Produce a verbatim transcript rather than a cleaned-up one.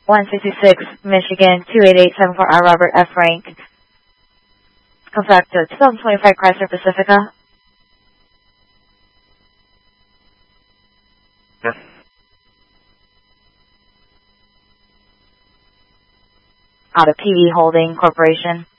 one sixty-six, Michigan, two eight eight seven four, I, Robert F. Frank. Comes back to twenty twenty-five Chrysler Pacifica. Yes. Out of P V Holding Corporation.